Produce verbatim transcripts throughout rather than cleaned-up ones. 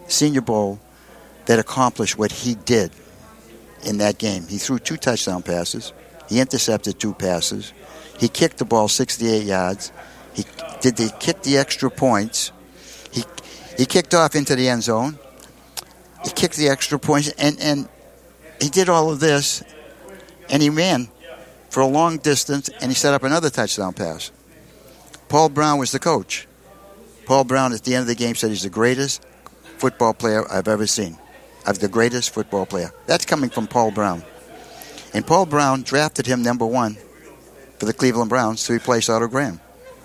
Senior Bowl that accomplished what he did in that game. He threw two touchdown passes. He intercepted two passes. He kicked the ball sixty-eight yards. He did the kick the extra points. He he kicked off into the end zone. He kicked the extra points, and, and he did all of this, and he ran for a long distance, and he set up another touchdown pass. Paul Brown was the coach. Paul Brown, at the end of the game, said he's the greatest football player I've ever seen. I'm the greatest football player. That's coming from Paul Brown. And Paul Brown drafted him number one for the Cleveland Browns to replace Otto Graham.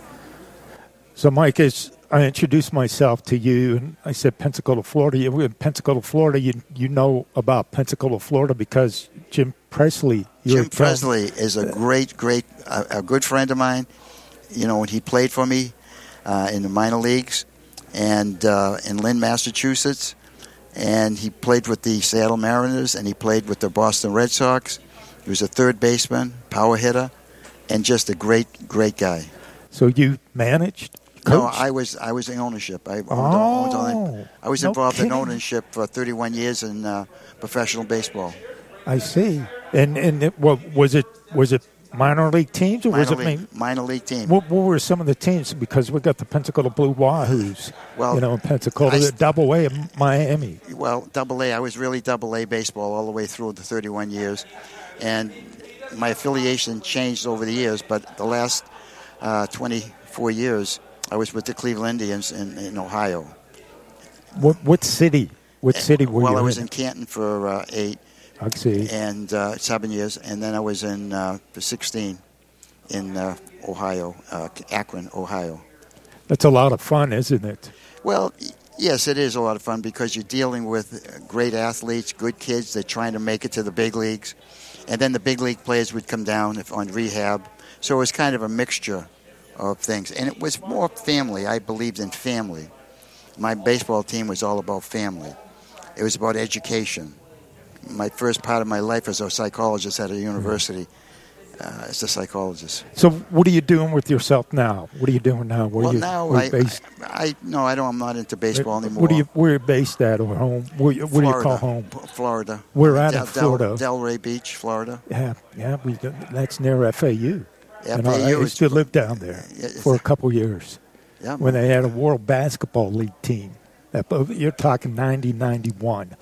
So, Mike, as I introduced myself to you, and I said Pensacola, Florida. You, in Pensacola, Florida, you you know about Pensacola, Florida because Jim Presley. Jim Presley is a great, great, uh, a good friend of mine. You know, when he played for me uh, in the minor leagues and uh, in Lynn, Massachusetts, and he played with the Seattle Mariners and he played with the Boston Red Sox. He was a third baseman, power hitter, and just a great, great guy. So you managed? Coach? No, I was I was in ownership. I, owned, oh, owned on, I was no involved kidding. in ownership for thirty-one years in uh, professional baseball. I see. And and it, well, was it was it minor league teams or minor was it league, main, minor league team? What, what were some of the teams? Because we got the Pensacola Blue Wahoos. Well, you know, in Pensacola, I, Double A in Miami. Well, Double A. I was really Double A baseball all the way through the thirty-one years, and my affiliation changed over the years. But the last uh, twenty-four years, I was with the Cleveland Indians in, in Ohio. What what city? What city were well, you in? Well, I was in Canton for uh, eight. I see. And uh, seven years, and then I was in uh, for sixteen in uh, Ohio, uh, Akron, Ohio. That's a lot of fun, isn't it? Well, yes, it is a lot of fun because you're dealing with great athletes, good kids. They're trying to make it to the big leagues, and then the big league players would come down if on rehab. So it was kind of a mixture of things, and it was more family. I believed in family. My baseball team was all about family. It was about education. My first part of my life as a psychologist at a university, uh, as a psychologist. So, what are you doing with yourself now? What are you doing now? Where well, you, now where I, you based? I, I, no, I don't. I'm not into baseball where, anymore. What do you, where are you based at or home? Where, what Florida, do you call home? Florida. We're out Del, in Florida. Del, Delray Beach, Florida. Yeah, yeah. We that's near F A U. F A U. And I, I used to live down there for a couple years. Yeah, when they had a World Basketball League team. You're talking ninety, ninety-one.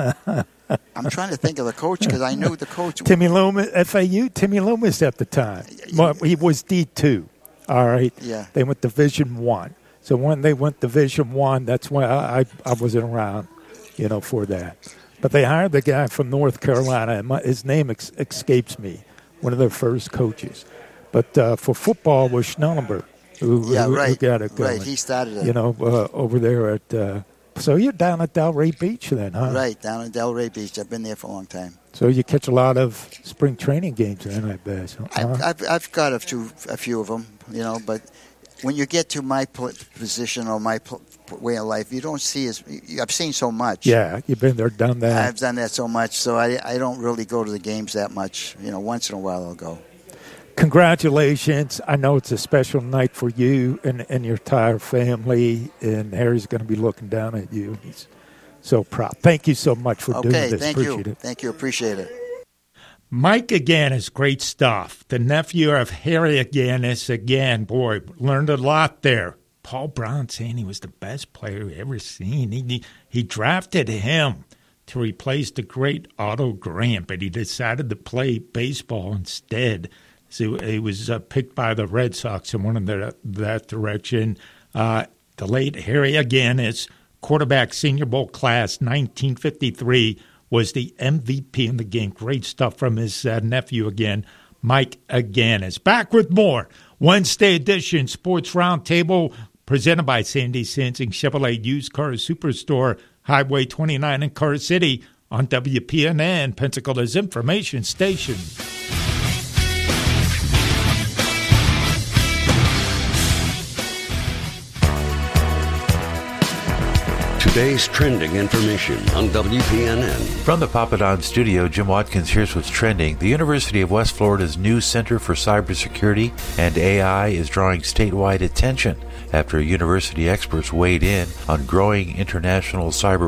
I'm trying to think of the coach because I knew the coach. Timmy Loomis, F A U, Timmy Loomis at the time. Well, he was D two, all right? Yeah. They went Division One. So when they went Division One, that's when I, I, I wasn't around, you know, for that. But they hired the guy from North Carolina. And my, his name ex- escapes me, one of their first coaches. But uh, for football was Schnellenberg, who, yeah, who, right, who got it going. Right, he started it. You know, uh, over there at uh, – so you're down at Delray Beach then, huh? Right, down at Delray Beach. I've been there for a long time. So you catch a lot of spring training games then, I bet. Huh? I've, I've, I've got a few, a few of them, you know, but when you get to my position or my way of life, you don't see as – I've seen so much. Yeah, you've been there, done that. I've done that so much, so I, I don't really go to the games that much. You know, once in a while I'll go. Congratulations. I know it's a special night for you and, and your entire family, and Harry's going to be looking down at you. He's so proud. Thank you so much for okay, doing this. Thank Appreciate you. it. Thank you. Appreciate it. Mike again is great stuff. The nephew of Harry again is again, boy, learned a lot there. Paul Brown saying he was the best player he ever seen. He, he drafted him to replace the great Otto Graham, but he decided to play baseball instead. So he was uh, picked by the Red Sox and went in the, that direction. Uh, the late Harry Aganis, quarterback Senior Bowl class nineteen fifty-three, was the M V P in the game. Great stuff from his uh, nephew again, Mike Aganis. Back with more Wednesday edition Sports Roundtable presented by Sandy Sansing Chevrolet Used Car Superstore, Highway twenty-nine in Car City on W P N N, Pensacola's information station. Today's trending information on W P N N. From the Papa Don studio, Jim Watkins, here's what's trending. The University of West Florida's new Center for Cybersecurity and A I is drawing statewide attention after university experts weighed in on growing international cyber